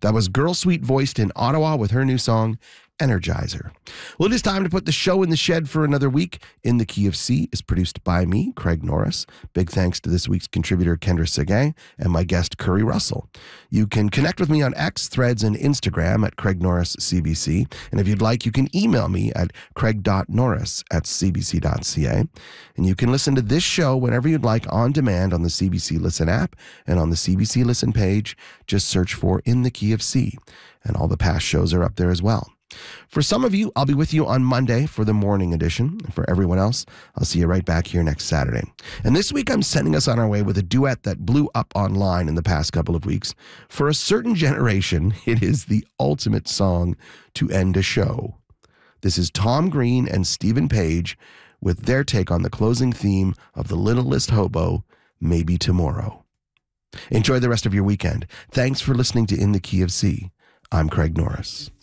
That was Girl Sweet voiced in Ottawa with her new song, Energizer. Well, it is time to put the show in the shed for another week. In the Key of C is produced by me, Craig Norris. Big thanks to this week's contributor, Kendra Seguin, and my guest, Curry Russell. You can connect with me on X, Threads, and Instagram at Craig Norris CBC. And if you'd like, you can email me at craig.norris@cbc.ca. And you can listen to this show whenever you'd like on demand on the CBC Listen app and on the CBC Listen page. Just search for In the Key of C. And all the past shows are up there as well. For some of you, I'll be with you on Monday for the morning edition. And for everyone else, I'll see you right back here next Saturday. And this week, I'm sending us on our way with a duet that blew up online in the past couple of weeks. For a certain generation, it is the ultimate song to end a show. This is Tom Green and Stephen Page with their take on the closing theme of The Littlest Hobo, Maybe Tomorrow. Enjoy the rest of your weekend. Thanks for listening to In the Key of C. I'm Craig Norris.